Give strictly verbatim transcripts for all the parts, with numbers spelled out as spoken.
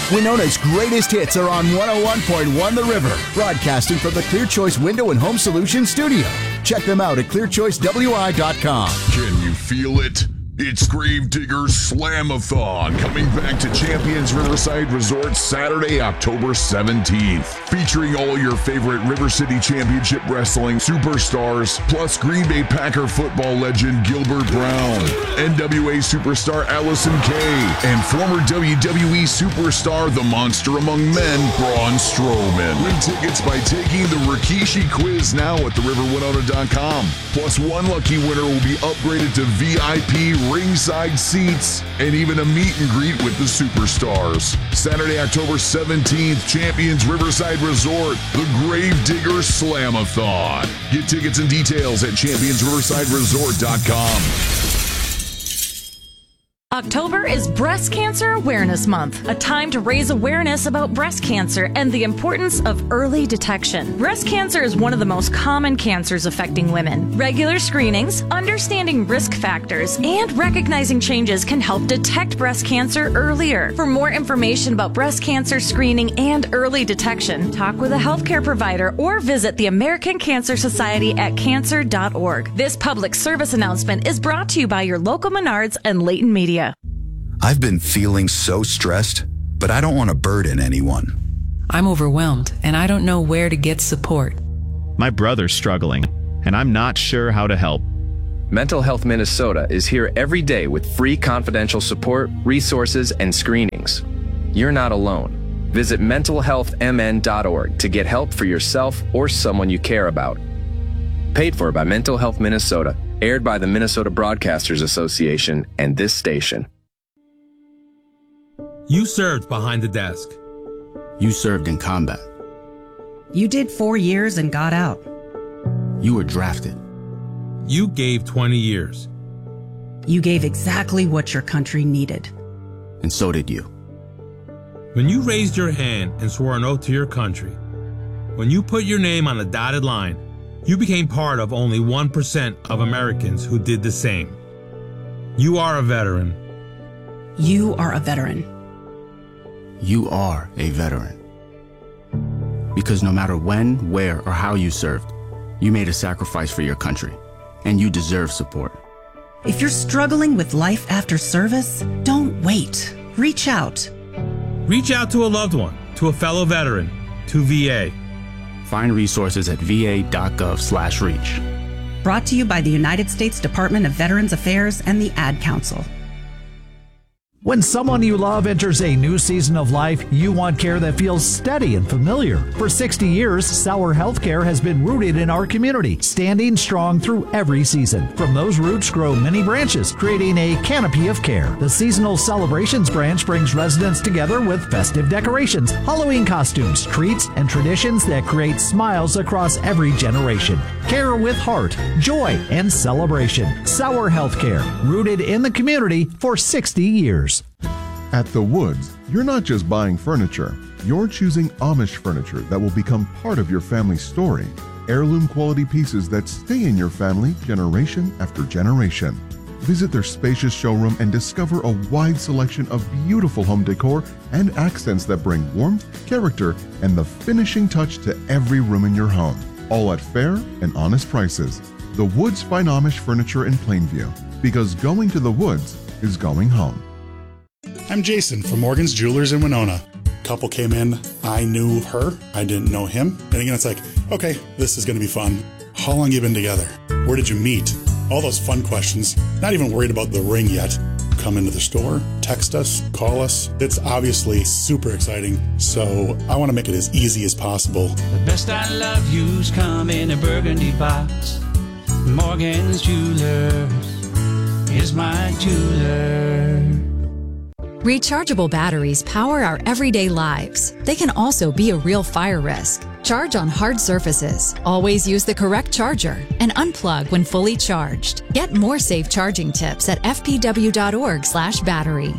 Winona's greatest hits are on one oh one point one The River, broadcasting from the Clear Choice Window and Home Solutions studio. Check them out at clear choice w i dot com. Can you feel it? It's Gravediggers Slamathon, coming back to Champions Riverside Resort Saturday, October seventeenth. Featuring all your favorite River City Championship Wrestling superstars, plus Green Bay Packer football legend Gilbert Brown, N W A superstar Allison Kay, and former W W E superstar, the Monster Among Men, Braun Strowman. Win tickets by taking the Rikishi quiz now at the river winona dot com. Plus, one lucky winner will be upgraded to V I P ringside seats, and even a meet and greet with the superstars. Saturday, October seventeenth, Champions Riverside Resort, the Gravediggers Slamathon. Get tickets and details at champions riverside resort dot com. October is Breast Cancer Awareness Month, a time to raise awareness about breast cancer and the importance of early detection. Breast cancer is one of the most common cancers affecting women. Regular screenings, understanding risk factors, and recognizing changes can help detect breast cancer earlier. For more information about breast cancer screening and early detection, talk with a healthcare provider or visit the American Cancer Society at cancer dot org. This public service announcement is brought to you by your local Menards and Leighton Media. I've been feeling so stressed, but I don't want to burden anyone. I'm overwhelmed, and I don't know where to get support. My brother's struggling, and I'm not sure how to help. Mental Health Minnesota is here every day with free confidential support, resources, and screenings. You're not alone. Visit mental health m n dot org to get help for yourself or someone you care about. Paid for by Mental Health Minnesota, aired by the Minnesota Broadcasters Association and this station. You served behind the desk. You served in combat. You did four years and got out. You were drafted. You gave twenty years. You gave exactly what your country needed. And so did you. When you raised your hand and swore an oath to your country, when you put your name on a dotted line, you became part of only one percent of Americans who did the same. You are a veteran. You are a veteran. You are a veteran. Because no matter when, where, or how you served, you made a sacrifice for your country, and you deserve support. If you're struggling with life after service, don't wait. Reach out. Reach out to a loved one, to a fellow veteran, to V A. Find resources at v a dot gov slash reach. Brought to you by the United States Department of Veterans Affairs and the Ad Council. When someone you love enters a new season of life, you want care that feels steady and familiar. For sixty years, Sauer Healthcare has been rooted in our community, standing strong through every season. From those roots grow many branches, creating a canopy of care. The Seasonal Celebrations branch brings residents together with festive decorations, Halloween costumes, treats, and traditions that create smiles across every generation. Care with heart, joy, and celebration. Sauer Healthcare, rooted in the community for sixty years. At The Woods, you're not just buying furniture. You're choosing Amish furniture that will become part of your family's story. Heirloom quality pieces that stay in your family generation after generation. Visit their spacious showroom and discover a wide selection of beautiful home decor and accents that bring warmth, character, and the finishing touch to every room in your home. All at fair and honest prices. The Woods find Amish furniture in Plainview, because going to The Woods is going home. I'm Jason from Morgan's Jewelers in Winona. Couple came in, I knew her, I didn't know him. And again, it's like, okay, this is gonna be fun. How long you been together? Where did you meet? All those fun questions. Not even worried about the ring yet. Come into the store, text us, call us. It's obviously super exciting, so I wanna make it as easy as possible. The best I love you's come in a burgundy box. Morgan's Jewelers is my jeweler. Rechargeable batteries power our everyday lives. They can also be a real fire risk. Charge on hard surfaces. Always use the correct charger and unplug when fully charged. Get more safe charging tips at f p w dot org slash battery.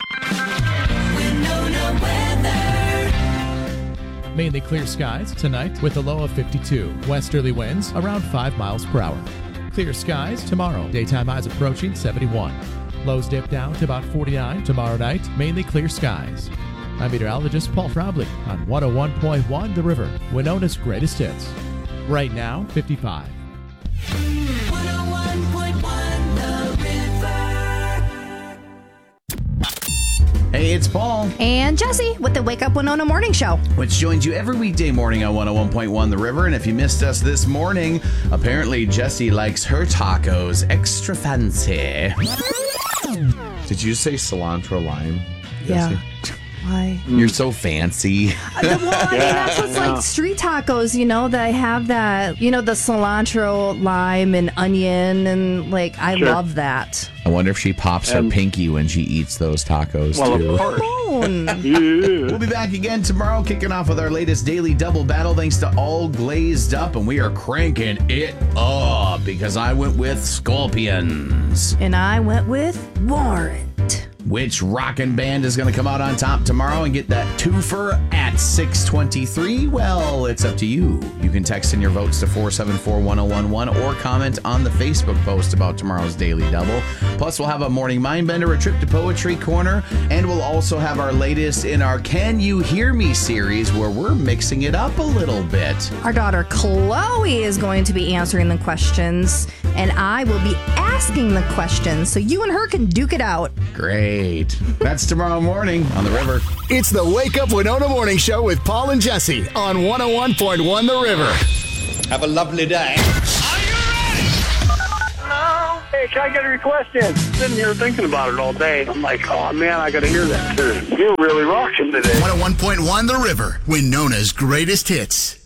Mainly clear skies tonight with a low of fifty-two. Westerly winds around five miles per hour. Clear skies tomorrow. Daytime highs approaching seventy-one. Lows dip down to about forty-nine tomorrow night. Mainly clear skies. I'm meteorologist Paul Trombley on one oh one point one The River, Winona's greatest hits. Right now, fifty-five. one oh one point one The River. Hey, it's Paul. And Jesse with the Wake Up Winona Morning Show, which joins you every weekday morning on one oh one point one The River. And if you missed us this morning, apparently Jessie likes her tacos extra fancy. Did you say cilantro lime? Yeah. Jessie? Why? You're so fancy. Well, I mean, that's what's like street tacos, you know, they have that, you know, the cilantro, lime, and onion, and like, I Sure. love that. I wonder if she pops her Um, pinky when she eats those tacos, Well, of too. course. Moon. We'll be back again tomorrow, kicking off with our latest daily double battle, thanks to All Glazed Up, and we are cranking it up because I went with Scorpions. And I went with Warrant. Which rockin' band is going to come out on top tomorrow and get that twofer at six twenty-three? Well, it's up to you. You can text in your votes to four seven four, one oh one one or comment on the Facebook post about tomorrow's Daily Double. Plus, we'll have a morning mindbender, a trip to Poetry Corner, and we'll also have our latest in our Can You Hear Me series where we're mixing it up a little bit. Our daughter Chloe is going to be answering the questions, and I will be asking the questions, so you and her can duke it out. Great. That's tomorrow morning on The River. It's the Wake Up Winona Morning Show with Paul and Jesse on one oh one point one The River. Have a lovely day. Hey, can I get a request in? Sitting here thinking about it all day. I'm like, oh man, I gotta hear that tune. You're really rocking today. one oh one point one The River, Winona's greatest hits.